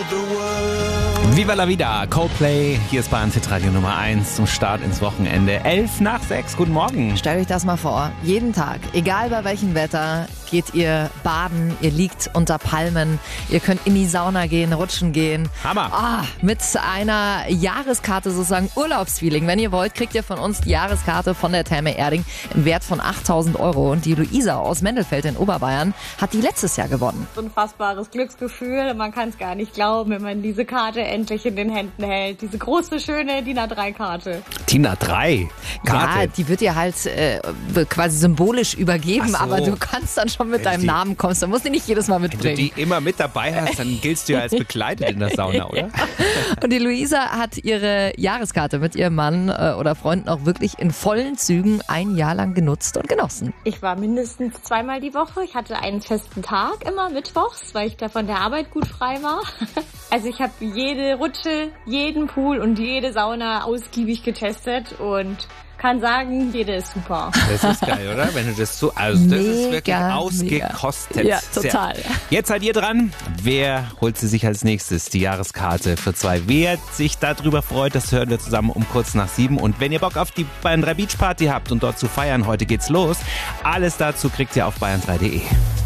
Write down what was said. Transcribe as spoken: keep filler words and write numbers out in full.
Viva la Vida, Coldplay, hier ist Bayern Radio Nummer eins zum Start ins Wochenende. elf nach sechs, guten Morgen. Stellt euch das mal vor, jeden Tag, egal bei welchem Wetter, geht ihr baden, ihr liegt unter Palmen, ihr könnt in die Sauna gehen, rutschen gehen. Hammer. Ah, mit einer Jahreskarte sozusagen Urlaubsfeeling. Wenn ihr wollt, kriegt ihr von uns die Jahreskarte von der Therme Erding im Wert von achttausend Euro. Und die Luisa aus Mendelfeld in Oberbayern hat die letztes Jahr gewonnen. Unfassbares Glücksgefühl. Man kann es gar nicht glauben, wenn man diese Karte endlich in den Händen hält. Diese große, schöne D I N A drei Karte. D I N A drei Karte? Ja, die wird dir halt äh, quasi symbolisch übergeben, Ach so. aber du kannst dann schon mit Wenn deinem die- Namen kommst. Dann musst du nicht jedes Mal Wenn du mitbringen. die immer mit dabei hast, dann giltst du ja als bekleidet in der Sauna, oder? Und die Luisa hat ihre Jahreskarte mit ihrem Mann äh, oder Freunden auch wirklich in vollen Zügen ein Jahr lang genutzt und genossen. Ich war mindestens zweimal die Woche. Ich hatte einen festen Tag immer mittwochs, weil ich da von der Arbeit gut frei war. Also ich habe jede Rutsche, jeden Pool und jede Sauna ausgiebig getestet und kann sagen, jede ist super. Das ist geil, oder? Wenn du das so, also das ist wirklich Mega, ausgekostet. mega. Ja, Sehr. total. Jetzt seid ihr dran. Wer holt sie sich als nächstes die Jahreskarte für zwei? Wer sich darüber freut, das hören wir zusammen um kurz nach sieben. Und wenn ihr Bock auf die Bayern drei Beach Party habt und dort zu feiern, heute geht's los. Alles dazu kriegt ihr auf bayern drei punkt de.